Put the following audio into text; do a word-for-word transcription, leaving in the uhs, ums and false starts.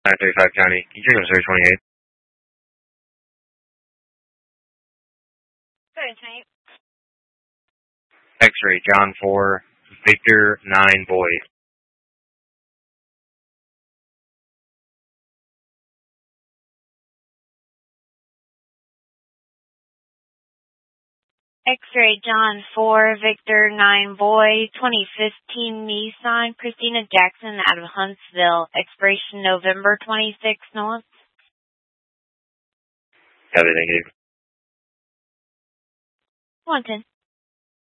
nine thirty-five County. Can you check on Surrey twenty-eight? Sorry, X-ray John four, Victor nine Boy. X-ray John four, Victor nine Boy, twenty fifteen Nissan, Christina Jackson out of Huntsville, expiration November twenty-sixth North. Copy, thank you. one ten.